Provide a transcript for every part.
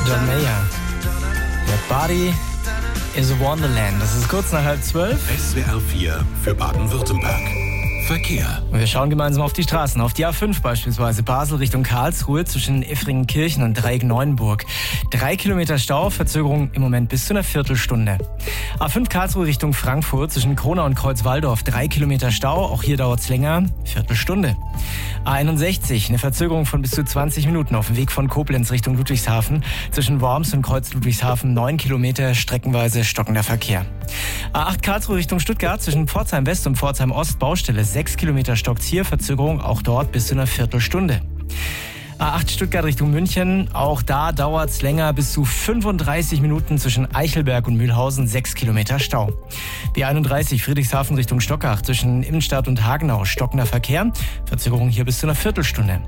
John Mayer. Your Body is a Wonderland. Das ist kurz nach 11:30. SWR 4 für Baden-Württemberg. Verkehr. Und wir schauen gemeinsam auf die Straßen. Auf die A5 beispielsweise Basel Richtung Karlsruhe zwischen Effringenkirchen und Dreieck-Neuenburg. 3 Kilometer Stau, Verzögerung im Moment bis zu einer Viertelstunde. A5 Karlsruhe Richtung Frankfurt zwischen Kronau und Kreuzwaldorf. 3 Kilometer Stau, auch hier dauert es länger, Viertelstunde. A61, eine Verzögerung von bis zu 20 Minuten auf dem Weg von Koblenz Richtung Ludwigshafen. Zwischen Worms und Kreuz Ludwigshafen 9 Kilometer, streckenweise stockender Verkehr. A8 Karlsruhe Richtung Stuttgart zwischen Pforzheim West und Pforzheim Ost Baustelle. 6 Kilometer stockt's hier, Verzögerung auch dort bis zu einer Viertelstunde. A8 Stuttgart Richtung München, auch da dauert's länger, bis zu 35 Minuten zwischen Eichelberg und Mühlhausen, 6 Kilometer Stau. B31 Friedrichshafen Richtung Stockach zwischen Innenstadt und Hagenau, stockender Verkehr, Verzögerung hier bis zu einer Viertelstunde.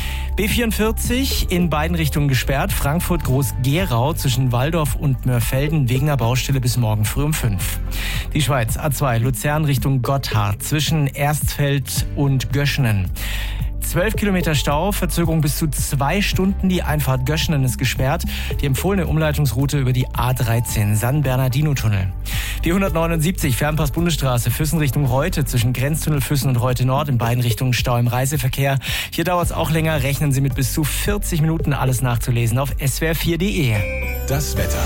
B44 in beiden Richtungen gesperrt, Frankfurt Groß-Gerau zwischen Walldorf und Mörfelden wegen einer Baustelle bis morgen früh um 5. Die Schweiz A2 Luzern Richtung Gotthard zwischen Erstfeld und Göschenen. 12 Kilometer Stau, Verzögerung bis zu 2 Stunden. Die Einfahrt Göschenen ist gesperrt. Die empfohlene Umleitungsroute über die A13, San-Bernardino-Tunnel. Die 179 Fernpass-Bundesstraße, Füssen Richtung Reute, zwischen Grenztunnel Füssen und Reute Nord, in beiden Richtungen Stau im Reiseverkehr. Hier dauert es auch länger, rechnen Sie mit bis zu 40 Minuten, alles nachzulesen auf swr4.de. Das Wetter.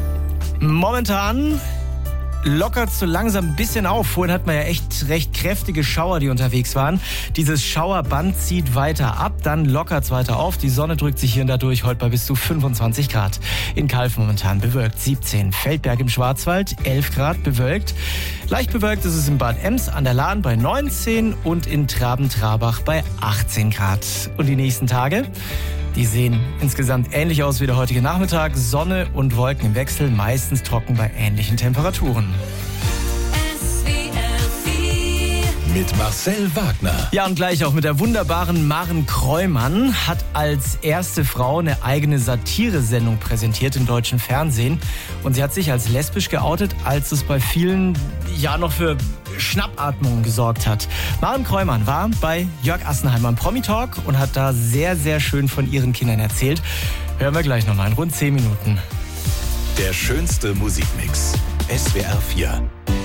Momentan lockert so langsam ein bisschen auf. Vorhin hat man ja echt recht kräftige Schauer, die unterwegs waren. Dieses Schauerband zieht weiter ab, dann lockert es weiter auf. Die Sonne drückt sich hier und da durch, heute bei bis zu 25 Grad. In Kalf momentan bewölkt 17, Feldberg im Schwarzwald 11 Grad bewölkt. Leicht bewölkt ist es in Bad Ems an der Lahn bei 19 und in Traben-Trarbach bei 18 Grad. Und die nächsten Tage? Die sehen insgesamt ähnlich aus wie der heutige Nachmittag. Sonne und Wolken im Wechsel, meistens trocken bei ähnlichen Temperaturen. Mit Marcel Wagner. Ja, und gleich auch mit der wunderbaren Maren Kreumann. Hat als erste Frau eine eigene Satiresendung präsentiert im deutschen Fernsehen. Und sie hat sich als lesbisch geoutet, als es bei vielen ja noch für Schnappatmungen gesorgt hat. Maren Kreumann war bei Jörg Assenheimer im Promi-Talk und hat da sehr, sehr schön von ihren Kindern erzählt. Hören wir gleich nochmal in rund 10 Minuten. Der schönste Musikmix. SWR 4.